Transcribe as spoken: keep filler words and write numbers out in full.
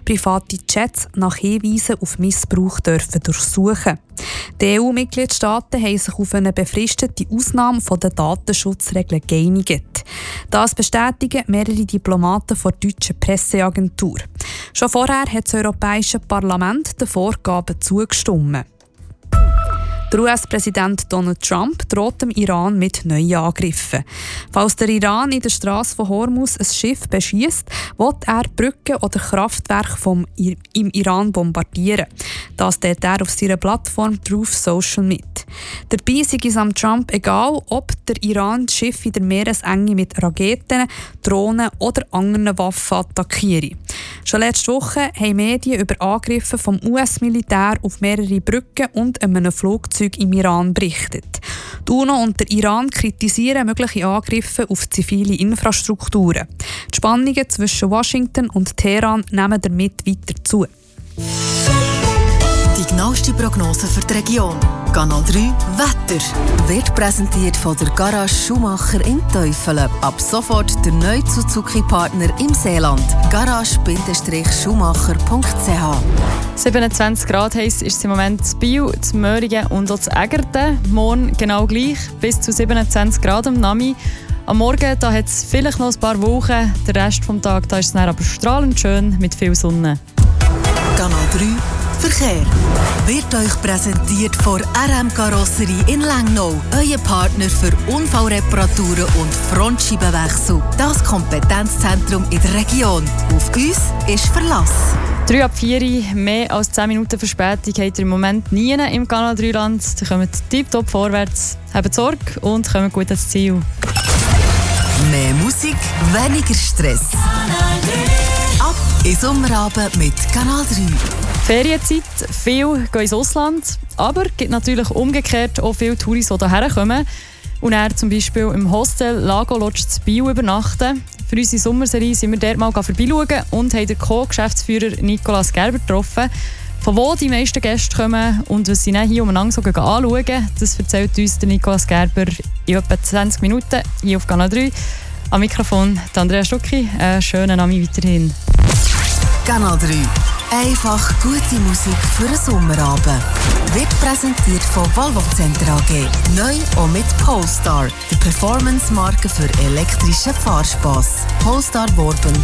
private Chats nach Hinweisen auf Missbrauch dürfen durchsuchen. Die E U-Mitgliedstaaten haben sich auf eine befristete Ausnahme von den Datenschutzregeln geeinigt. Das bestätigen mehrere Diplomaten der deutschen Presseagentur. Schon vorher hat das Europäische Parlament den Vorgaben zugestimmt. Der U S-Präsident Donald Trump droht dem Iran mit neuen Angriffen. Falls der Iran in der Straße von Hormuz ein Schiff beschießt, will er Brücken oder Kraftwerke vom I- im Iran bombardieren. Das teilt er auf seiner Plattform Truth Social mit. Dabei sei es am Trump egal, ob der Iran das Schiff in der Meeresenge mit Raketen, Drohnen oder anderen Waffen attackiere. Schon letzte Woche haben Medien über Angriffe vom U S-Militär auf mehrere Brücken und einem Flugzeug im Iran berichtet. Die UNO und der Iran kritisieren mögliche Angriffe auf zivile Infrastrukturen. Die Spannungen zwischen Washington und Teheran nehmen damit weiter zu. Die genaueste Prognose für die Region. Kanal drei Wetter wird präsentiert von der Garage Schumacher in Teufelen. Ab sofort der neue Suzuki-Partner im Seeland. garage Schumacher punkt c h. siebenundzwanzig Grad heiß ist es im Moment in Biel, in Möringen und auch in Egerten. Morgen genau gleich, bis zu siebenundzwanzig Grad am Nami. Am Morgen da hat es vielleicht noch ein paar Wolken. Der Rest des Tages da ist es dann aber strahlend schön mit viel Sonne. Kanal drei Verkehr wird euch präsentiert von R M Karosserie in Lengnau. Euer Partner für Unfallreparaturen und Frontscheibenwechsel. Das Kompetenzzentrum in der Region. Auf uns ist Verlass. drei ab vier, mehr als zehn Minuten Verspätung habt ihr im Moment nie im Kanal drei Land. Ihr kommt tiptop vorwärts, habt Sorge und kommt gut ans Ziel. Mehr Musik, weniger Stress. Ab in Sommerabend mit Kanal drei. Ferienzeit, viele gehen ins Ausland, aber es gibt natürlich umgekehrt auch viele Touris, die hierher kommen und dann zum Beispiel im Hostel Lago Lodge zu Biel übernachten. Für unsere Sommerserie sind wir dort mal vorbeischauen und haben den Co-Geschäftsführer Nicolas Gerber getroffen. Von wo die meisten Gäste kommen und was sie dann hier umeinander so anschauen, das erzählt uns der Nicolas Gerber in etwa zwanzig Minuten hier auf Kanal drei. Am Mikrofon Andrea Stucki, einen schönen Abend weiterhin. Kanal drei. Einfach gute Musik für einen Sommerabend. Wird präsentiert von Volvo Center A G. Neu und mit Polestar, der Performance-Marke für elektrischen Fahrspass. Polestar Worben.